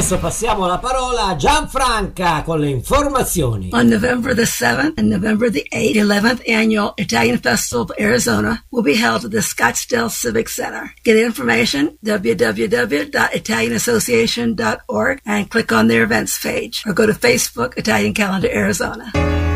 adesso passiamo la parola a Gianfranca con le informazioni. On November the 7th and November the 8th, the 11th Annual Italian Festival of Arizona will be held at the Scottsdale Civic Center. Get information, www.italianassociation.org, and click on their events page, or go to Facebook, Italian Calendar Arizona.